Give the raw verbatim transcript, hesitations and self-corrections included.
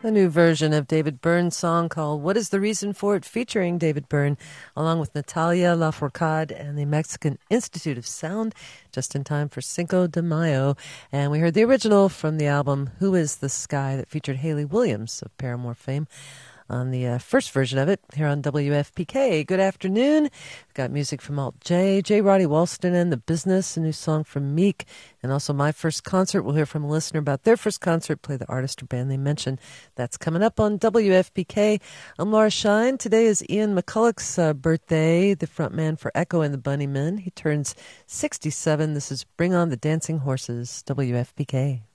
A new version of David Byrne's song called What is the Reason for It, featuring David Byrne, along with Natalia Lafourcade and the Mexican Institute of Sound, just in time for Cinco de Mayo. And we heard the original from the album Who is the Sky that featured Hayley Williams of Paramore fame on the uh, first version of it here on W F P K. Good afternoon. We've got music from Alt J, J. Roddy Walston and The Business, a new song from Meek, and also My First Concert. We'll hear from a listener about their first concert, play the artist or band they mentioned. That's coming up on W F P K. I'm Laura Shine. Today is Ian McCulloch's uh, birthday, the frontman for Echo and the Bunnymen. He turns sixty-seven. This is Bring on the Dancing Horses, W F P K.